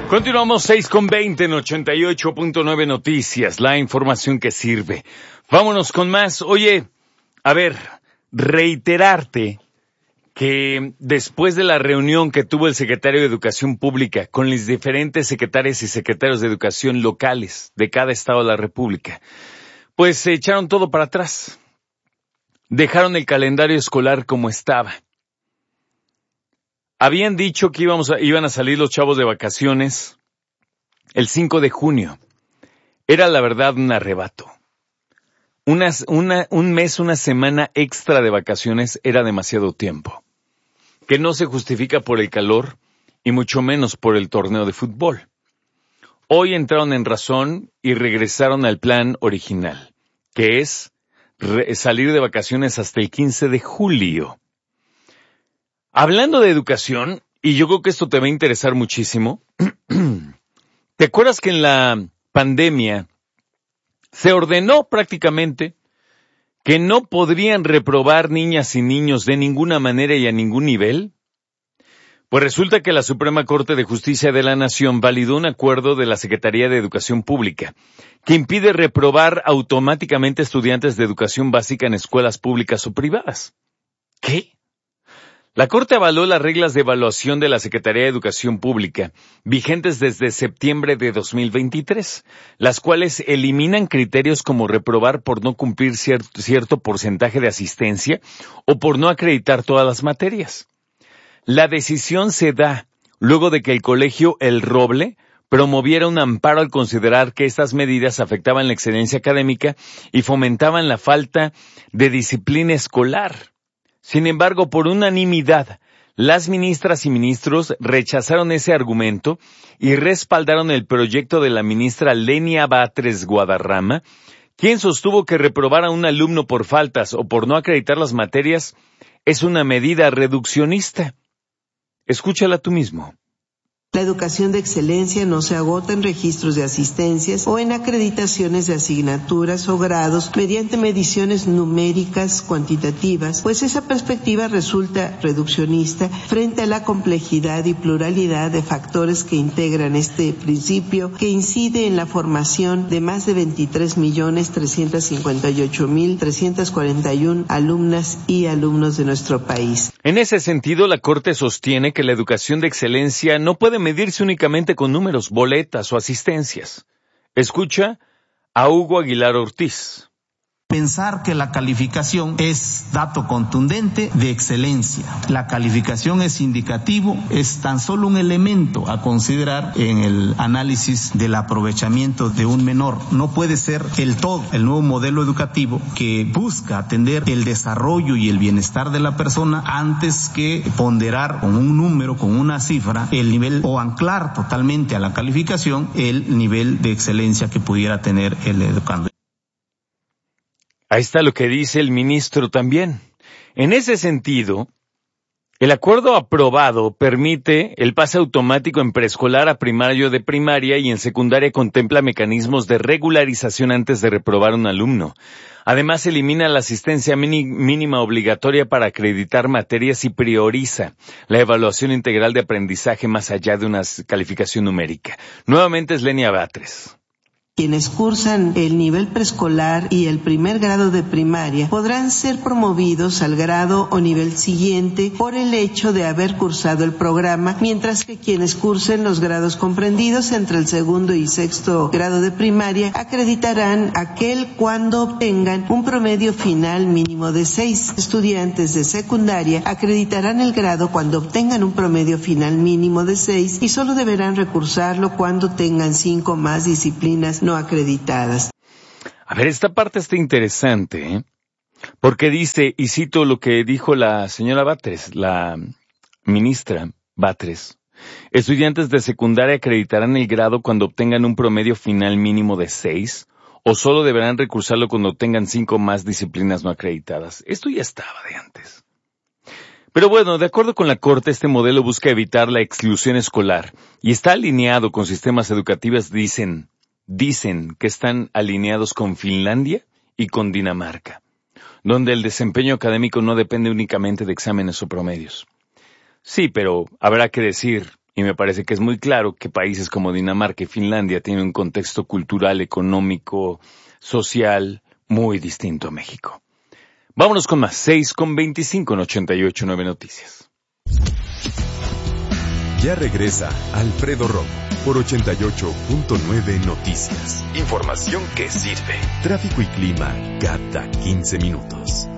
Continuamos 6:20 en 88.9 Noticias, la información que sirve. Vámonos con más. Oye, a ver, reiterarte que después de la reunión que tuvo el secretario de Educación Pública con los diferentes secretarios y secretarios de educación locales de cada estado de la República, pues se echaron todo para atrás. Dejaron el calendario escolar como estaba. Habían dicho que iban a salir los chavos de vacaciones el 5 de junio. Era la verdad un arrebato. Un mes, una semana extra de vacaciones era demasiado tiempo, que no se justifica por el calor y mucho menos por el torneo de fútbol. Hoy entraron en razón y regresaron al plan original, que es salir de vacaciones hasta el 15 de julio. Hablando de educación, y yo creo que esto te va a interesar muchísimo, ¿te acuerdas que en la pandemia se ordenó prácticamente que no podrían reprobar niñas y niños de ninguna manera y a ningún nivel? Pues resulta que la Suprema Corte de Justicia de la Nación validó un acuerdo de la Secretaría de Educación Pública que impide reprobar automáticamente estudiantes de educación básica en escuelas públicas o privadas. ¿Qué? La Corte avaló las reglas de evaluación de la Secretaría de Educación Pública, vigentes desde septiembre de 2023, las cuales eliminan criterios como reprobar por no cumplir cierto porcentaje de asistencia o por no acreditar todas las materias. La decisión se da luego de que el colegio El Roble promoviera un amparo al considerar que estas medidas afectaban la excelencia académica y fomentaban la falta de disciplina escolar. Sin embargo, por unanimidad, las ministras y ministros rechazaron ese argumento y respaldaron el proyecto de la ministra Lenia Batres Guadarrama, quien sostuvo que reprobar a un alumno por faltas o por no acreditar las materias es una medida reduccionista. Escúchala tú mismo. La educación de excelencia no se agota en registros de asistencias o en acreditaciones de asignaturas o grados mediante mediciones numéricas cuantitativas, pues esa perspectiva resulta reduccionista frente a la complejidad y pluralidad de factores que integran este principio, que incide en la formación de más de 23.358.341 alumnas y alumnos de nuestro país. En ese sentido, la Corte sostiene que la educación de excelencia no puede medirse únicamente con números, boletas o asistencias. Escucha a Hugo Aguilar Ortiz. Pensar que la calificación es dato contundente de excelencia. La calificación es indicativo, es tan solo un elemento a considerar en el análisis del aprovechamiento de un menor. No puede ser el todo. El nuevo modelo educativo que busca atender el desarrollo y el bienestar de la persona antes que ponderar con un número, con una cifra, el nivel o anclar totalmente a la calificación el nivel de excelencia que pudiera tener el educando. Ahí está lo que dice el ministro también. En ese sentido, el acuerdo aprobado permite el pase automático en preescolar a primario de primaria y en secundaria contempla mecanismos de regularización antes de reprobar a un alumno. Además, elimina la asistencia mínima obligatoria para acreditar materias y prioriza la evaluación integral de aprendizaje más allá de una calificación numérica. Nuevamente es Lenia Batres. Quienes cursan el nivel preescolar y el primer grado de primaria podrán ser promovidos al grado o nivel siguiente por el hecho de haber cursado el programa, mientras que quienes cursen los grados comprendidos entre el segundo y sexto grado de primaria acreditarán aquel cuando obtengan un promedio final mínimo de 6. Estudiantes de secundaria acreditarán el grado cuando obtengan un promedio final mínimo de 6 y solo deberán recursarlo cuando tengan 5 más disciplinas no acreditadas. A ver, esta parte está interesante, ¿eh? Porque dice, y cito lo que dijo la señora Batres, la ministra Batres, estudiantes de secundaria acreditarán el grado cuando obtengan un promedio final mínimo de 6 o solo deberán recursarlo cuando tengan 5 más disciplinas no acreditadas. Esto ya estaba de antes. Pero bueno, de acuerdo con la Corte, este modelo busca evitar la exclusión escolar y está alineado con sistemas educativos, dicen que están alineados con Finlandia y con Dinamarca, donde el desempeño académico no depende únicamente de exámenes o promedios. Sí, pero habrá que decir, Y me parece que es muy claro que países como Dinamarca y Finlandia tienen un contexto cultural, económico, social muy distinto a México. Vámonos con más, 6:25 en 88.9 Noticias. Ya regresa Alfredo Romo por 88.9 Noticias. Información que sirve. Tráfico y clima cada 15 minutos.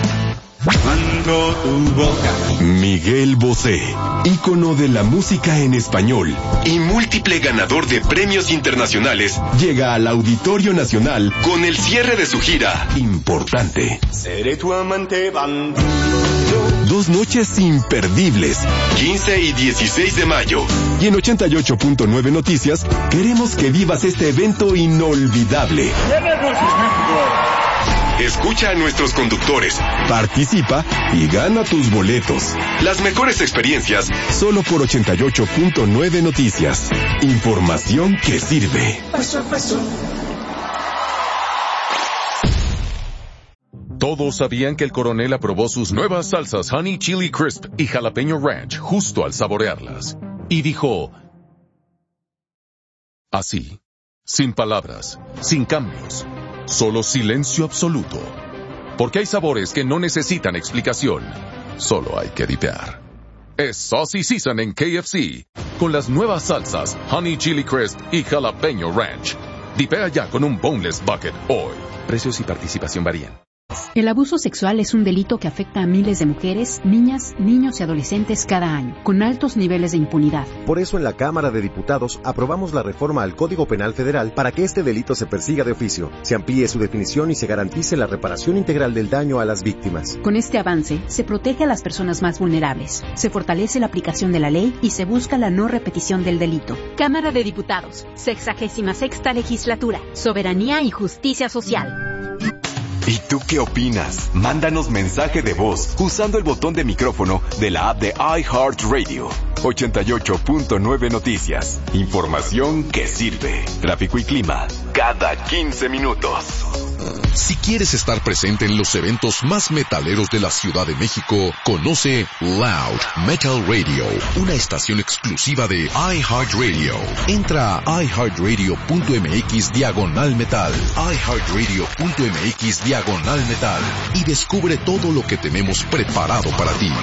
Miguel Bosé, ícono de la música en español y múltiple ganador de premios internacionales, llega al Auditorio Nacional con el cierre de su gira Importante. Seré tu amante bandido. 2 noches imperdibles, 15 y 16 de mayo. Y en 88.9 Noticias queremos que vivas este evento inolvidable. Escucha a nuestros conductores, participa y gana tus boletos. Las mejores experiencias solo por 88.9 Noticias. Información que sirve. Todos sabían que el coronel aprobó sus nuevas salsas Honey Chili Crisp y Jalapeño Ranch justo al saborearlas. Y dijo, así, sin palabras, sin cambios. Solo silencio absoluto. Porque hay sabores que no necesitan explicación. Solo hay que dipear. Es Saucy Season en KFC. Con las nuevas salsas Honey Chili Crisp y Jalapeño Ranch. Dipea ya con un Boneless Bucket hoy. Precios y participación varían. El abuso sexual es un delito que afecta a miles de mujeres, niñas, niños y adolescentes cada año, con altos niveles de impunidad. Por eso en la Cámara de Diputados aprobamos la reforma al Código Penal Federal para que este delito se persiga de oficio, se amplíe su definición y se garantice la reparación integral del daño a las víctimas. Con este avance, se protege a las personas más vulnerables, se fortalece la aplicación de la ley y se busca la no repetición del delito. Cámara de Diputados, 66ª Legislatura, Soberanía y Justicia Social. ¿Y tú qué opinas? Mándanos mensaje de voz usando el botón de micrófono de la app de iHeartRadio. 88.9 Noticias. Información que sirve. Tráfico y clima cada 15 minutos. Si quieres estar presente en los eventos más metaleros de la Ciudad de México, conoce Loud Metal Radio, una estación exclusiva de iHeartRadio. Entra a iHeartRadio.mx/metal, iHeartRadio.mx/metal y descubre todo lo que tenemos preparado para ti.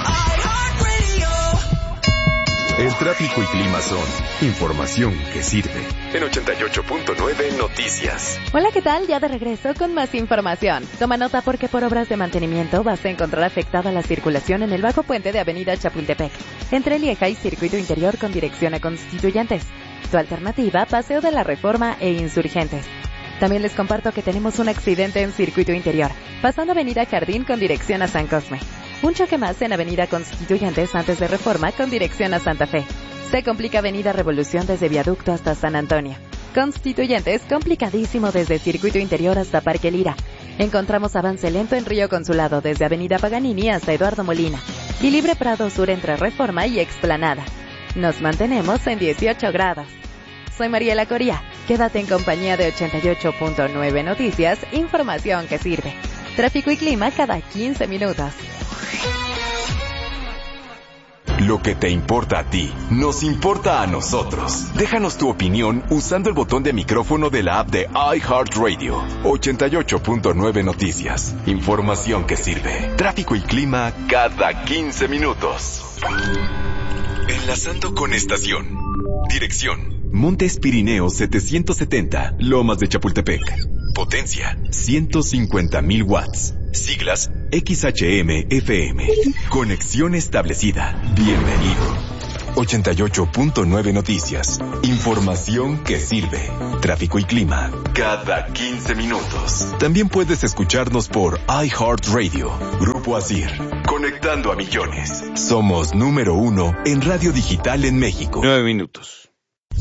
El tráfico y clima son información que sirve. En 88.9 Noticias. Hola, ¿qué tal? Ya de regreso con más información. Toma nota porque por obras de mantenimiento vas a encontrar afectada la circulación en el bajo puente de Avenida Chapultepec, entre Lieja y Circuito Interior con dirección a Constituyentes. Tu alternativa, Paseo de la Reforma e Insurgentes. También les comparto que tenemos un accidente en Circuito Interior, pasando Avenida Jardín con dirección a San Cosme. Un choque más en Avenida Constituyentes antes de Reforma con dirección a Santa Fe. Se complica Avenida Revolución desde Viaducto hasta San Antonio. Constituyentes complicadísimo desde Circuito Interior hasta Parque Lira. Encontramos avance lento en Río Consulado desde Avenida Paganini hasta Eduardo Molina. Y Libre Prado Sur entre Reforma y Explanada. Nos mantenemos en 18 grados. Soy Mariela Coria. Quédate en compañía de 88.9 Noticias, información que sirve. Tráfico y clima cada 15 minutos. Lo que te importa a ti, nos importa a nosotros. Déjanos tu opinión usando el botón de micrófono de la app de iHeartRadio. 88.9 Noticias. Información que sirve. Tráfico y clima cada 15 minutos. Enlazando con estación. Dirección: Montes Pirineos 770, Lomas de Chapultepec. Potencia: 150,000 watts. Siglas: XHM-FM. Conexión establecida. Bienvenido. 88.9 Noticias. Información que sirve. Tráfico y clima cada 15 minutos. También puedes escucharnos por iHeartRadio. Grupo Asir. Conectando a millones. Somos número 1 en radio digital en México. 9 minutos.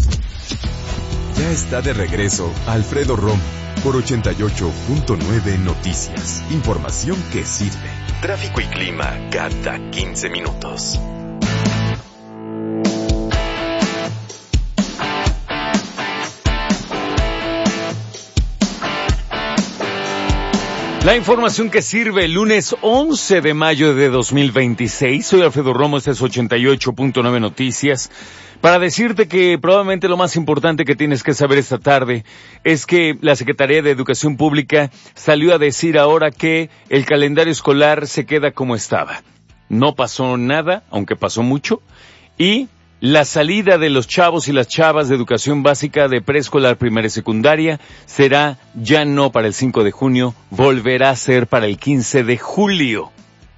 Ya está de regreso Alfredo Romo por 88.9 Noticias. Información que sirve. Tráfico y clima cada 15 minutos. La información que sirve el lunes 11 de mayo de 2026. Soy Alfredo Romo, este es 88.9 Noticias. para decirte que probablemente lo más importante que tienes que saber esta tarde es que la Secretaría de Educación Pública salió a decir ahora que el calendario escolar se queda como estaba. No pasó nada, aunque pasó mucho, y la salida de los chavos y las chavas de educación básica de preescolar, primaria y secundaria será ya no para el 5 de junio, volverá a ser para el 15 de julio.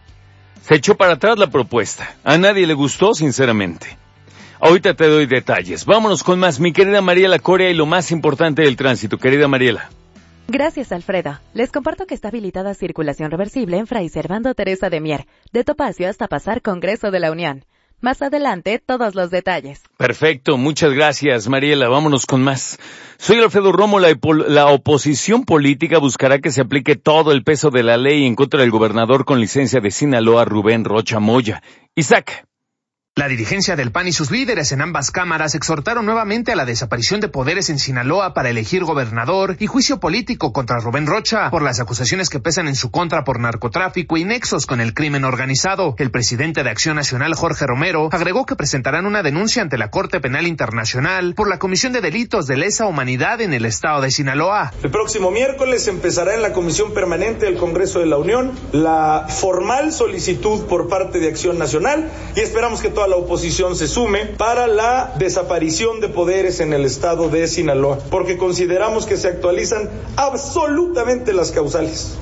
Se echó para atrás la propuesta. A nadie le gustó, sinceramente. Ahorita te doy detalles. Vámonos con más, mi querida Mariela Coria, y lo más importante del tránsito. Querida Mariela. Gracias, Alfredo. Les comparto que está habilitada circulación reversible en Fray Servando Teresa de Mier, de Topacio hasta pasar Congreso de la Unión. Más adelante, todos los detalles. Perfecto, muchas gracias, Mariela. Vámonos con más. Soy Alfredo Romo. La oposición política buscará que se aplique todo el peso de la ley en contra del gobernador con licencia de Sinaloa, Rubén Rocha Moya. Isaac. La dirigencia del PAN y sus líderes en ambas cámaras exhortaron nuevamente a la desaparición de poderes en Sinaloa para elegir gobernador y juicio político contra Rubén Rocha por las acusaciones que pesan en su contra por narcotráfico y nexos con el crimen organizado. El presidente de Acción Nacional, Jorge Romero, agregó que presentarán una denuncia ante la Corte Penal Internacional por la comisión de delitos de lesa humanidad en el estado de Sinaloa. El próximo miércoles empezará en la Comisión Permanente del Congreso de la Unión la formal solicitud por parte de Acción Nacional y esperamos que toda la oposición se sume para la desaparición de poderes en el estado de Sinaloa, porque consideramos que se actualizan absolutamente las causales.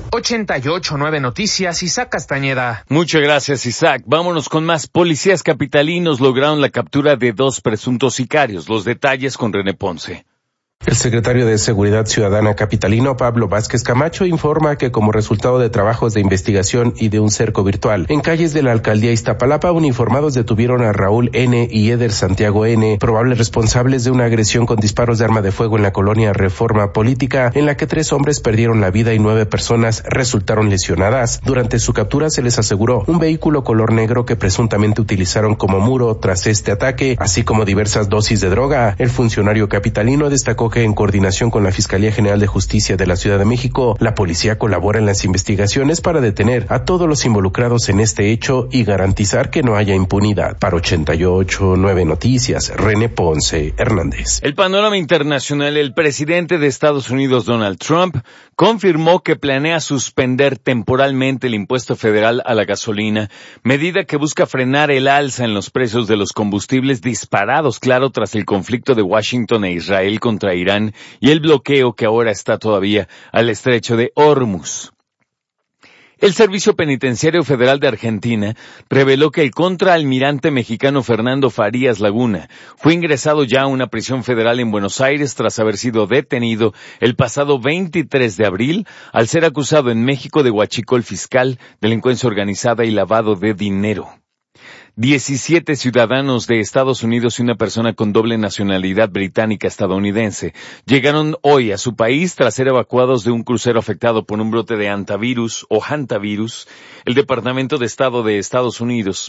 88.9 Noticias, Isaac Castañeda. Muchas gracias, Isaac. Vámonos con más. Policías capitalinos lograron la captura de 2 presuntos sicarios. Los detalles con René Ponce. El secretario de Seguridad Ciudadana capitalino, Pablo Vázquez Camacho, informa que como resultado de trabajos de investigación y de un cerco virtual, en calles de la alcaldía Iztapalapa, uniformados detuvieron a Raúl N. y Eder Santiago N., probables responsables de una agresión con disparos de arma de fuego en la colonia Reforma Política, en la que 3 hombres perdieron la vida y 9 personas resultaron lesionadas. Durante su captura se les aseguró un vehículo color negro que presuntamente utilizaron como muro tras este ataque, así como diversas dosis de droga. El funcionario capitalino destacó que en coordinación con la Fiscalía General de Justicia de la Ciudad de México, la policía colabora en las investigaciones para detener a todos los involucrados en este hecho y garantizar que no haya impunidad. Para 88.9 Noticias, René Ponce Hernández. El panorama internacional. El presidente de Estados Unidos, Donald Trump, confirmó que planea suspender temporalmente el impuesto federal a la gasolina, medida que busca frenar el alza en los precios de los combustibles disparados, claro, tras el conflicto de Washington e Israel contra Irán y el bloqueo que ahora está todavía al estrecho de Hormuz. El Servicio Penitenciario Federal de Argentina reveló que el contraalmirante mexicano Fernando Farías Laguna fue ingresado ya a una prisión federal en Buenos Aires tras haber sido detenido el pasado 23 de abril al ser acusado en México de huachicol fiscal, delincuencia organizada y lavado de dinero. 17 ciudadanos de Estados Unidos y una persona con doble nacionalidad británica-estadounidense llegaron hoy a su país tras ser evacuados de un crucero afectado por un brote de hantavirus o hantavirus. El Departamento de Salud de Estados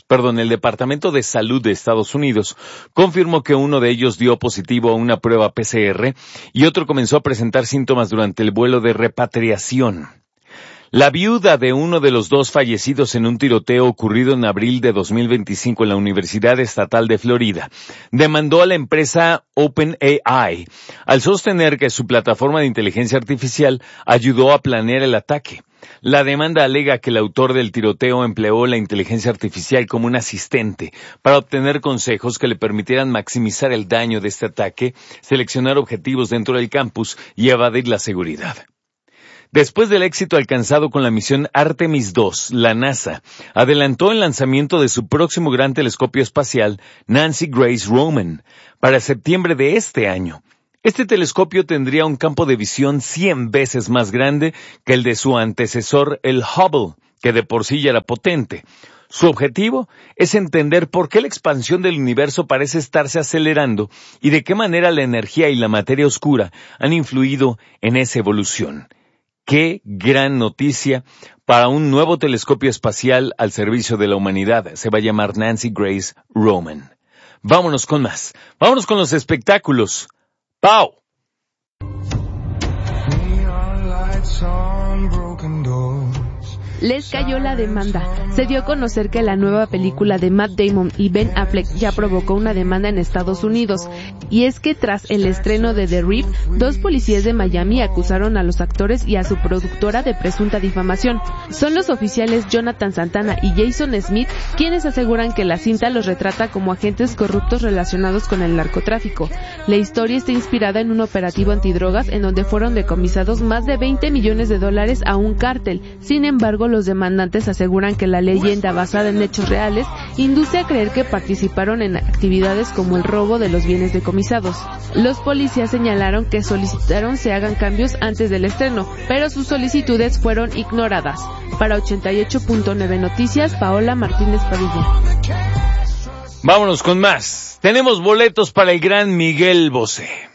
Unidos confirmó que uno de ellos dio positivo a una prueba PCR y otro comenzó a presentar síntomas durante el vuelo de repatriación. La viuda de uno de los 2 fallecidos en un tiroteo ocurrido en abril de 2025 en la Universidad Estatal de Florida demandó a la empresa OpenAI al sostener que su plataforma de inteligencia artificial ayudó a planear el ataque. La demanda alega que el autor del tiroteo empleó la inteligencia artificial como un asistente para obtener consejos que le permitieran maximizar el daño de este ataque, seleccionar objetivos dentro del campus y evadir la seguridad. Después del éxito alcanzado con la misión Artemis II, la NASA adelantó el lanzamiento de su próximo gran telescopio espacial, Nancy Grace Roman, para septiembre de este año. Este telescopio tendría un campo de visión 100 veces más grande que el de su antecesor, el Hubble, que de por sí ya era potente. Su objetivo es entender por qué la expansión del universo parece estarse acelerando y de qué manera la energía y la materia oscura han influido en esa evolución. ¡Qué gran noticia para un nuevo telescopio espacial al servicio de la humanidad! Se va a llamar Nancy Grace Roman. Vámonos con más. Vámonos con los espectáculos. ¡Pau! Les cayó la demanda. Se dio a conocer que la nueva película de Matt Damon y Ben Affleck ya provocó una demanda en Estados Unidos. Y es que tras el estreno de The Reef, 2 policías de Miami acusaron a los actores y a su productora de presunta difamación. Son los oficiales Jonathan Santana y Jason Smith quienes aseguran que la cinta los retrata como agentes corruptos relacionados con el narcotráfico. La historia está inspirada en un operativo antidrogas en donde fueron decomisados más de $20 millones a un cártel. Sin embargo, los demandantes aseguran que la leyenda basada en hechos reales induce a creer que participaron en actividades como el robo de los bienes decomisados. Los policías señalaron que solicitaron se hagan cambios antes del estreno, pero sus solicitudes fueron ignoradas. Para 88.9 Noticias, Paola Martínez Padilla. Vámonos con más. Tenemos boletos para el gran Miguel Bosé.